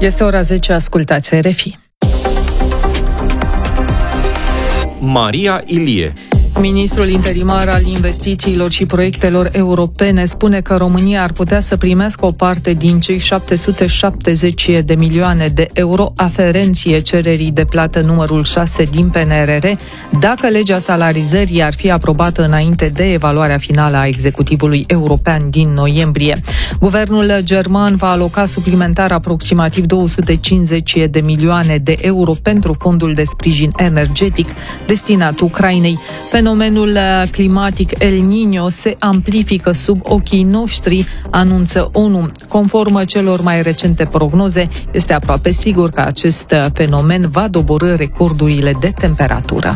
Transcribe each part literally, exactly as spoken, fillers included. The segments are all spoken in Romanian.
Este ora zece, ascultați R F I. Maria Ilie. Ministrul interimar al investițiilor și proiectelor europene spune că România ar putea să primească o parte din cei șapte sute șaptezeci de milioane de euro aferenție cererii de plată numărul șase din P N R R dacă legea salarizării ar fi aprobată înainte de evaluarea finală a executivului european din noiembrie. Guvernul german va aloca suplimentar aproximativ două sute cincizeci de milioane de euro pentru fondul de sprijin energetic destinat Ucrainei. Fenomenul climatic El Niño se amplifică sub ochii noștri, anunță ONU. Conform celor mai recente prognoze, este aproape sigur că acest fenomen va doborî recordurile de temperatură.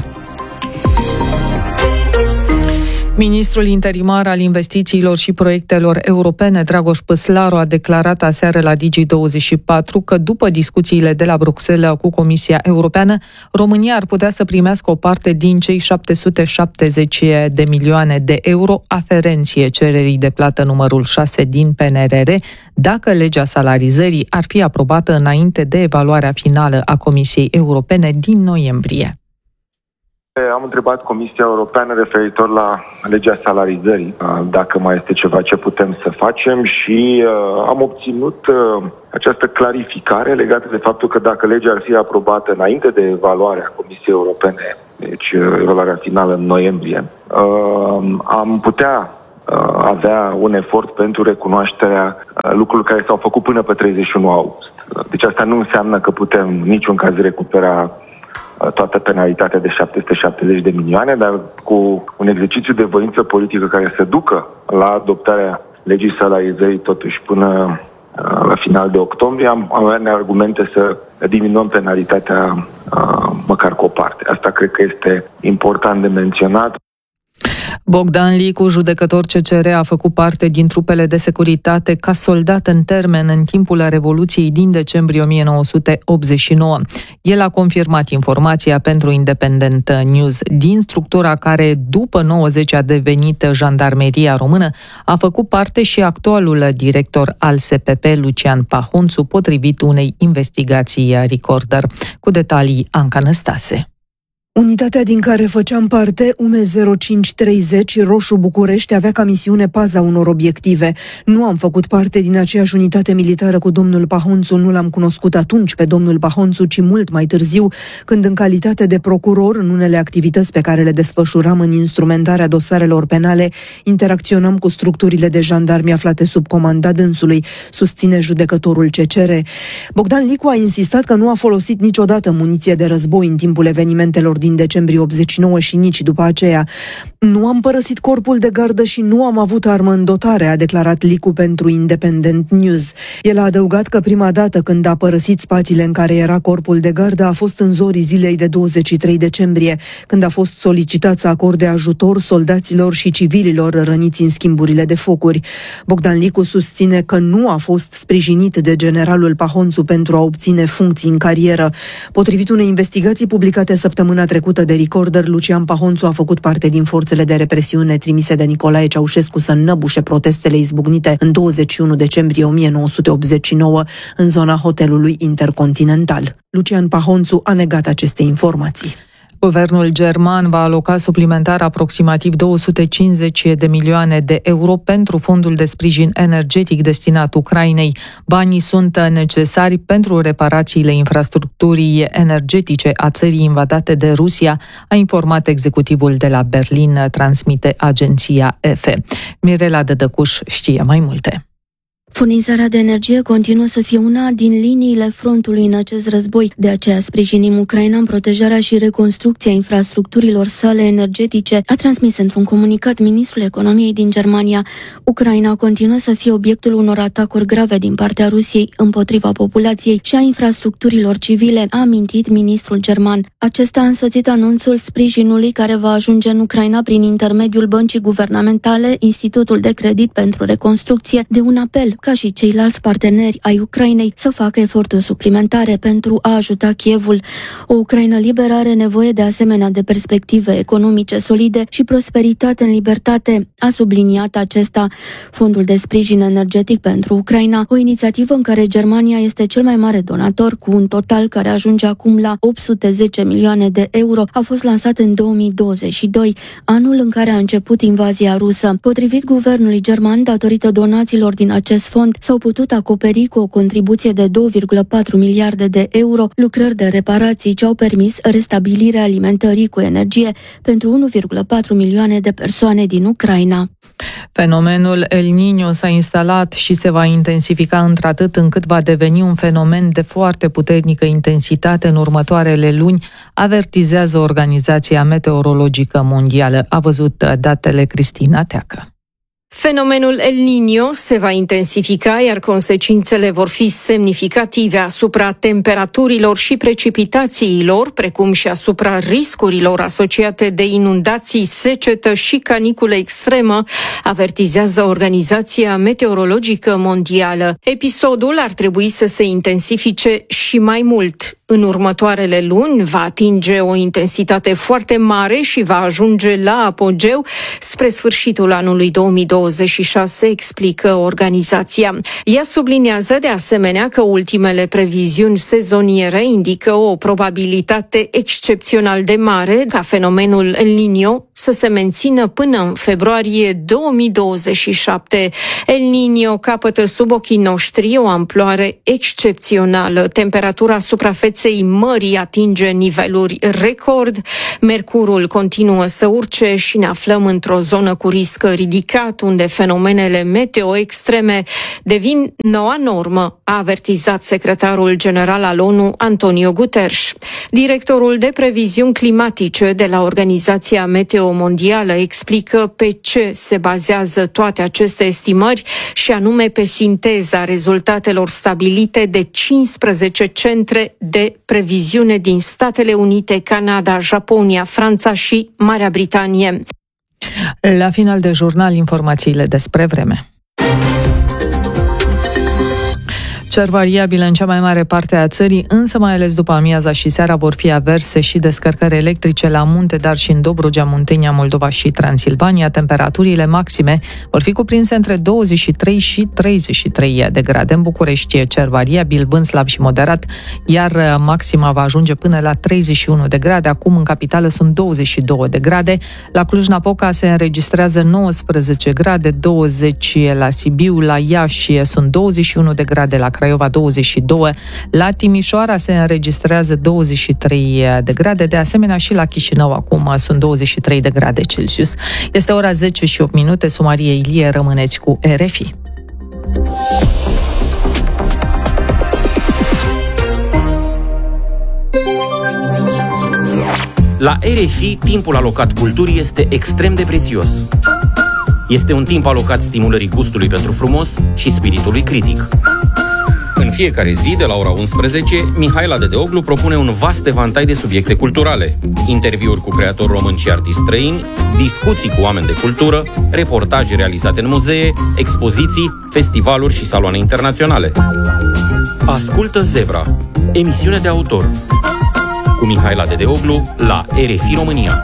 Ministrul interimar al investițiilor și proiectelor europene, Dragoș Păslaru, a declarat aseară la Digi douăzeci și patru că după discuțiile de la Bruxelles cu Comisia Europeană, România ar putea să primească o parte din cei șapte sute șaptezeci de milioane de euro aferenție cererii de plată numărul șase din P N R R dacă legea salarizării ar fi aprobată înainte de evaluarea finală a Comisiei Europene din noiembrie. Am întrebat Comisia Europeană referitor la legea salarizării, dacă mai este ceva ce putem să facem și am obținut această clarificare legată de faptul că dacă legea ar fi aprobată înainte de evaluarea Comisiei Europene, deci evaluarea finală în noiembrie, am putea avea un efort pentru recunoașterea lucrurilor care s-au făcut până pe treizeci și unu august. Deci asta nu înseamnă că putem în niciun caz recupera toată penalitatea de șapte sute șaptezeci de milioane, dar cu un exercițiu de voință politică care să ducă la adoptarea legii salarizării totuși până la final de octombrie, am avea argumente să diminuăm penalitatea măcar cu o parte. Asta cred că este important de menționat. Bogdan Licu, judecător C C R, a făcut parte din trupele de securitate ca soldat în termen în timpul Revoluției din decembrie o mie nouă sute optzeci și nouă. El a confirmat informația pentru Independent News. Din structura care, după nouăzeci, a devenit Jandarmeria Română, a făcut parte și actualul director al S P P, Lucian Pahunțu, potrivit unei investigații Recorder. Cu detalii, Anca Năstase. Unitatea din care făceam parte, U M zero cinci treizeci Roșu București, avea ca misiune paza unor obiective. Nu am făcut parte din aceeași unitate militară cu domnul Pahunțu, nu l-am cunoscut atunci pe domnul Pahunțu, ci mult mai târziu, când în calitate de procuror, în unele activități pe care le desfășuram în instrumentarea dosarelor penale, interacționam cu structurile de jandarmi aflate sub comanda dânsului, susține judecătorul C C R. Bogdan Licu a insistat că nu a folosit niciodată muniție de război în timpul evenimentelor din decembrie optzeci și nouă și nici după aceea. Nu am părăsit corpul de gardă și nu am avut armă în dotare, a declarat Licu pentru Independent News. El a adăugat că prima dată când a părăsit spațiile în care era corpul de gardă a fost în zorii zilei de douăzeci și trei decembrie, când a fost solicitat să acorde ajutor soldaților și civililor răniți în schimburile de focuri. Bogdan Licu susține că nu a fost sprijinit de generalul Pahunțu pentru a obține funcții în carieră. Potrivit unei investigații publicate săptămâna trecută de Recorder, Lucian Pahunțu a făcut parte din forțele de represiune trimise de Nicolae Ceaușescu să înnăbușe protestele izbucnite în douăzeci și unu decembrie o mie nouă sute optzeci și nouă în zona hotelului Intercontinental. Lucian Pahunțu a negat aceste informații. Guvernul german va aloca suplimentar aproximativ două sute cincizeci de milioane de euro pentru fondul de sprijin energetic destinat Ucrainei. Banii sunt necesari pentru reparațiile infrastructurii energetice a țării invadate de Rusia, a informat executivul de la Berlin, transmite agenția E F E. Mirela Dădăcuș știe mai multe. Furnizarea de energie continuă să fie una din liniile frontului în acest război. De aceea sprijinim Ucraina în protejarea și reconstrucția infrastructurilor sale energetice, a transmis într-un comunicat ministrul economiei din Germania. Ucraina continuă să fie obiectul unor atacuri grave din partea Rusiei împotriva populației și a infrastructurilor civile, a amintit ministrul german. Acesta a însoțit anunțul sprijinului care va ajunge în Ucraina prin intermediul băncii guvernamentale, Institutul de Credit pentru Reconstrucție, de un apel ca și ceilalți parteneri ai Ucrainei, să facă eforturi suplimentare pentru a ajuta Kievul. O Ucraina liberă are nevoie de asemenea de perspective economice solide și prosperitate în libertate, a subliniat acesta. Fondul de sprijin energetic pentru Ucraina, o inițiativă în care Germania este cel mai mare donator, cu un total care ajunge acum la opt sute zece milioane de euro, a fost lansat în două mii douăzeci și doi, anul în care a început invazia rusă. Potrivit guvernului german, datorită donațiilor din acest fond, s-au putut acoperi cu o contribuție de două virgulă patru miliarde de euro lucrări de reparații ce au permis restabilirea alimentării cu energie pentru unu virgulă patru milioane de persoane din Ucraina. Fenomenul El Niño s-a instalat și se va intensifica într-atât încât va deveni un fenomen de foarte puternică intensitate în următoarele luni, avertizează Organizația Meteorologică Mondială. A văzut datele Cristina Teacă. Fenomenul El Niño se va intensifica, iar consecințele vor fi semnificative asupra temperaturilor și precipitațiilor, precum și asupra riscurilor asociate de inundații, secetă și caniculă extremă, avertizează Organizația Meteorologică Mondială. Episodul ar trebui să se intensifice și mai mult. În următoarele luni va atinge o intensitate foarte mare și va ajunge la apogeu spre sfârșitul anului două mii douăzeci și șase, explică organizația. Ea subliniază de asemenea că ultimele previziuni sezoniere indică o probabilitate excepțional de mare ca fenomenul El Niño să se mențină până în februarie două mii douăzeci și șapte. El Niño capătă sub ochii noștri o amploare excepțională. Temperatura suprafeței mării atinge niveluri record, mercurul continuă să urce și ne aflăm într-o zonă cu risc ridicat, unde fenomenele meteo extreme devin noua normă, a avertizat secretarul general al ONU, Antonio Guterres. Directorul de previziuni climatice de la Organizația Meteo Mondială explică pe ce se bazează toate aceste estimări, și anume pe sinteza rezultatelor stabilite de cincisprezece centre de previziune din Statele Unite, Canada, Japonia, Franța și Marea Britanie. La final de jurnal, informațiile despre vreme. Cer variabil în cea mai mare parte a țării, însă mai ales după amiaza și seara vor fi averse și descărcări electrice la munte, dar și în Dobrogea, Muntenia, Moldova și Transilvania. Temperaturile maxime vor fi cuprinse între douăzeci și trei și treizeci și trei de grade. În București, cer variabil, vânt slab și moderat, iar maxima va ajunge până la treizeci și unu de grade. Acum în capitală sunt douăzeci și două de grade. La Cluj-Napoca se înregistrează nouăsprezece grade, douăzeci la Sibiu, la Iași sunt douăzeci și unu de grade, la Craiova douăzeci și doi, la Timișoara se înregistrează douăzeci și trei de grade, de asemenea și la Chișinău acum sunt douăzeci și trei de grade Celsius. Este ora zece și opt minute, Sumarie Ilie, rămâneți cu R F I. La R F I, timpul alocat culturii este extrem de prețios. Este un timp alocat stimulării gustului pentru frumos și spiritului critic. În fiecare zi, de la ora unsprezece, Mihaela Dedeoglu propune un vast evantai de subiecte culturale, interviuri cu creatori români și artiști străini, discuții cu oameni de cultură, reportaje realizate în muzee, expoziții, festivaluri și saloane internaționale. Ascultă Zebra, emisiune de autor, cu Mihaela Dedeoglu la R F I România.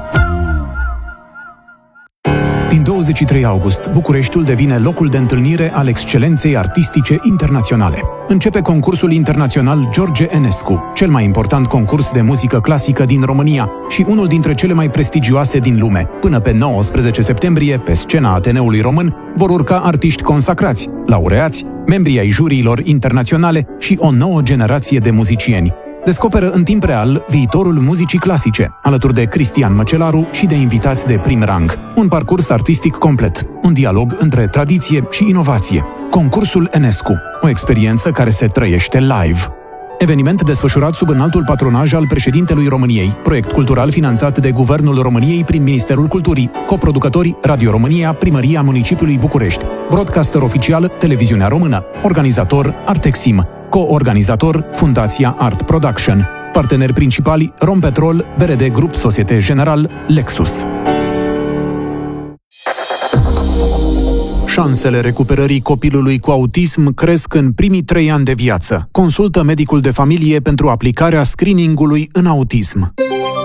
Din douăzeci și trei august, Bucureștiul devine locul de întâlnire al excelenței artistice internaționale. Începe concursul internațional George Enescu, cel mai important concurs de muzică clasică din România și unul dintre cele mai prestigioase din lume. Până pe nouăsprezece septembrie, pe scena Ateneului Român, vor urca artiști consacrați, laureați, membrii ai juriilor internaționale și o nouă generație de muzicieni. Descoperă în timp real viitorul muzicii clasice, alături de Cristian Măcelaru și de invitați de prim rang. Un parcurs artistic complet, un dialog între tradiție și inovație. Concursul Enescu, o experiență care se trăiește live. Eveniment desfășurat sub înaltul patronaj al președintelui României, proiect cultural finanțat de Guvernul României prin Ministerul Culturii, coproducători Radio România, Primăria Municipiului București, broadcaster oficial Televiziunea Română, organizator Artexim, co-organizator Fundația Art Production, parteneri principali Rompetrol, B R D Grup Societe General, Lexus. Șansele recuperării copilului cu autism cresc în primii trei ani de viață. Consultă medicul de familie pentru aplicarea screeningului în autism.